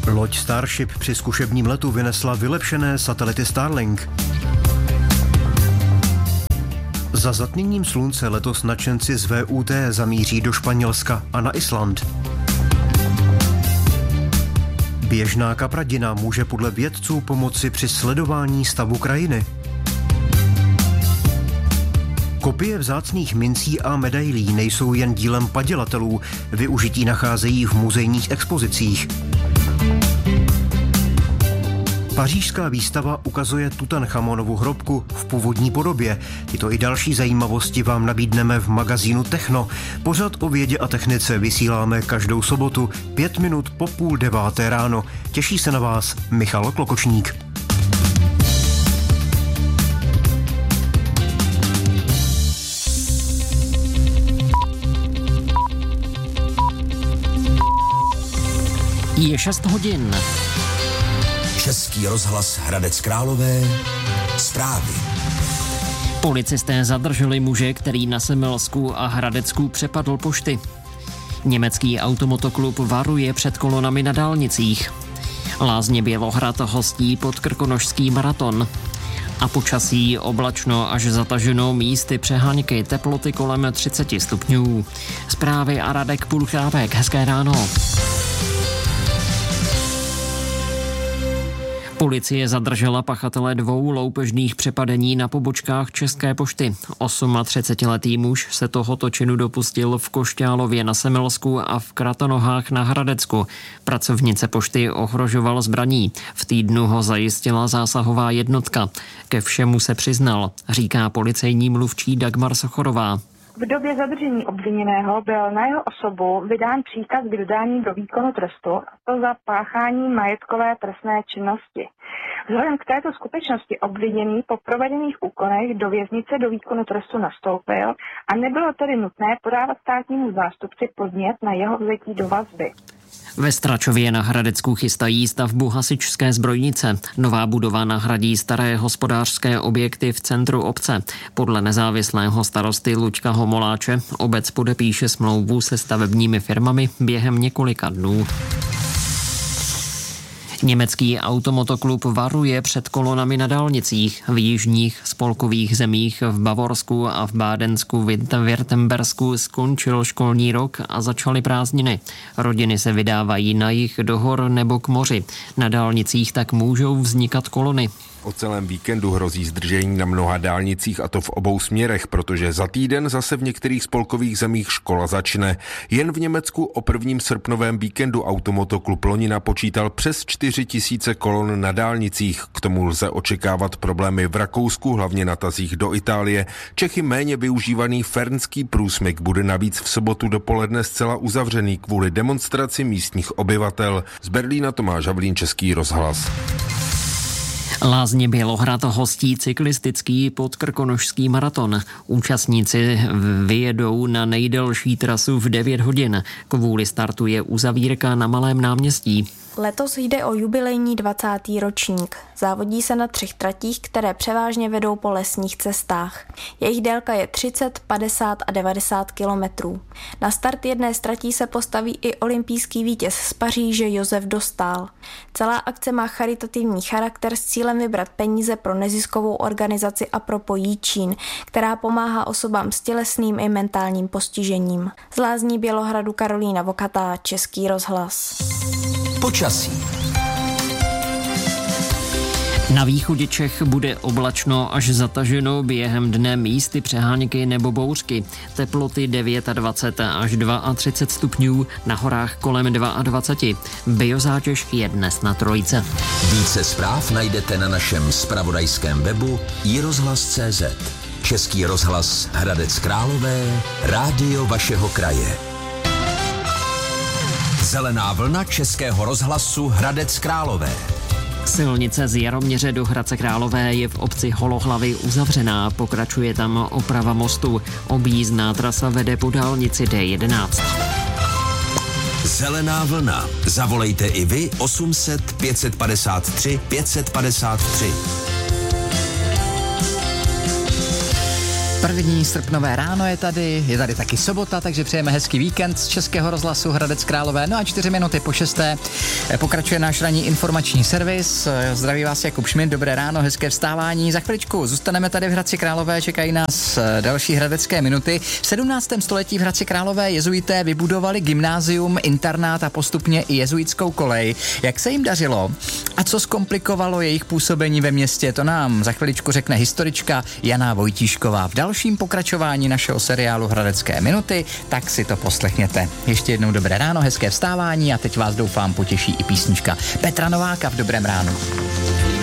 Loď Starship při zkušebním letu vynesla vylepšené satelity Starlink. Za zatměním slunce letos nadšenci z VUT zamíří do Španělska a na Island. Běžná kapradina může podle vědců pomoci při sledování stavu krajiny. Kopie vzácných mincí a medailí nejsou jen dílem padělatelů, využití nacházejí v muzejních expozicích. Pařížská výstava ukazuje Tutanchamonovu hrobku v původní podobě. Tyto i další zajímavosti vám nabídneme v magazínu Techno. Pořad o vědě a technice vysíláme každou sobotu 5 minut po 8:30 ráno. Těší se na vás Michal Klokočník. Je 6 hodin. Český rozhlas Hradec Králové. Zprávy. Policisté zadrželi muže, který na Semilsku a Hradecku přepadl pošty. Německý automotoklub varuje před kolonami na dálnicích. Lázně Bělohrad hostí podkrkonošský maraton. A počasí oblačno až zataženo, místy přeháňky, teploty kolem 30 stupňů. Zprávy a Radek Půlchávek. Hezké ráno. Policie zadržela pachatele 2 loupežných přepadení na pobočkách České pošty. 38letý muž se tohoto činu dopustil v Košťálově na Semilsku a v Kratonohách na Hradecku. Pracovnice pošty ohrožoval zbraní. V týdnu ho zajistila zásahová jednotka. Ke všemu se přiznal, říká policejní mluvčí Dagmar Sochorová. V době zadržení obviněného byl na jeho osobu vydán příkaz k dodání do výkonu trestu, a to za páchání majetkové trestné činnosti. Vzhledem k této skutečnosti obviněný po provedených úkonech do věznice do výkonu trestu nastoupil a nebylo tedy nutné podávat státnímu zástupci podnět na jeho vzetí do vazby. Ve Stračově na Hradecku chystají stavbu hasičské zbrojnice. Nová budova nahradí staré hospodářské objekty v centru obce. Podle nezávislého starosty Luďka Homoláče obec podepíše smlouvu se stavebními firmami během několika dnů. Německý automotoklub varuje před kolonami na dálnicích. V jižních spolkových zemích v Bavorsku a v Bádensku, Württembersku skončil školní rok a začaly prázdniny. Rodiny se vydávají na jih do hor nebo k moři. Na dálnicích tak můžou vznikat kolony. Po celém víkendu hrozí zdržení na mnoha dálnicích, a to v obou směrech, protože za týden zase v některých spolkových zemích škola začne. Jen v Německu o 1. srpnovém víkendu automotoklub loni napočítal přes 4 000 kolon na dálnicích. K tomu lze očekávat problémy v Rakousku, hlavně na tazích do Itálie. Čechy méně využívaný Fernský průsmyk bude navíc v sobotu dopoledne zcela uzavřený kvůli demonstraci místních obyvatel. Z Berlína Tomáš Havlín, Český rozhlas. Lázně Bělohrad hostí cyklistický podkrkonošský maraton. Účastníci vyjedou na nejdelší trasu v 9 hodin. Kvůli startu je uzavírka na Malém náměstí. Letos jde o jubilejní 20. ročník. Závodí se na 3 tratích, které převážně vedou po lesních cestách. Jejich délka je 30, 50 a 90 kilometrů. Na start jedné z tratí se postaví i olympijský vítěz z Paříže Josef Dostál. Celá akce má charitativní charakter s cílem vybrat peníze pro neziskovou organizaci Apropo Jíčín, která pomáhá osobám s tělesným i mentálním postižením. Z Lázní Bělohradu Karolína Vokatá, Český rozhlas. Počasí. Na východě Čech bude oblačno až zataženo, během dne místy přeháňky nebo bouřky. Teploty 29 až 32 stupňů, na horách kolem 22. Biozátěž je dnes na 3. Více zpráv najdete na našem zpravodajském webu iRozhlas.cz. Český rozhlas Hradec Králové, rádio vašeho kraje. Zelená vlna Českého rozhlasu Hradec Králové. Silnice z Jaroměře do Hradce Králové je v obci Holohlavy uzavřená, pokračuje tam oprava mostu. Objízdná trasa vede po dálnici D11. Zelená vlna. Zavolejte i vy 800 553 553. První srpnové ráno je tady taky sobota, takže přejeme hezký víkend z Českého rozhlasu Hradec Králové. No a 4 minuty po 6. pokračuje náš ranní informační servis. Zdraví vás Jakub Šmit, dobré ráno, hezké vstávání. Za chviličku zůstaneme tady v Hradci Králové, čekají nás další hradecké minuty. V 17. století v Hradci Králové jezuité vybudovali gymnázium, internát a postupně i jezuitskou kolej. Jak se jim dařilo a co zkomplikovalo jejich působení ve městě, to nám za chviličku řekne historička Jana Vojtíšková. V dalším pokračování našeho seriálu Hradecké minuty, tak si to poslechněte. Ještě jednou dobré ráno, hezké vstávání a teď vás doufám potěší i písnička Petra Nováka v Dobrém ránu.